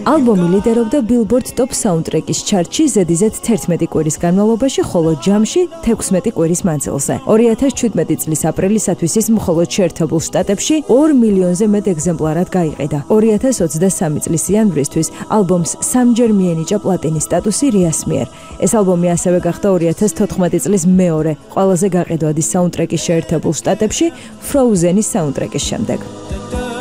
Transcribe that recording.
ალბომი ლიდერობდა Billboard Top Soundtrack-ის ჩარტში ზედიზედ 11 კვირის განმავლობაში, ხოლო ჯამში 16 კვირის მანძილზე. 2017 წლის აპრილისათვის ის მხოლოდ შეერთებულ შტატებში 2 მილიონზე მეტ ეგზემპლარად გაიყიდა. 2023 წლის იანვრისთვის ალბომს 3-ჯერ მიენიჭა პლატინის სტატუსი RIA-ს მიერ. ეს ალბომი ასევე გახდა 2014 წლის მეორე ყველაზე გაყიდვადი საუნდტრეკი შეერთებულ შტატებში Frozen-ის საუნდტრეკის შემდეგ.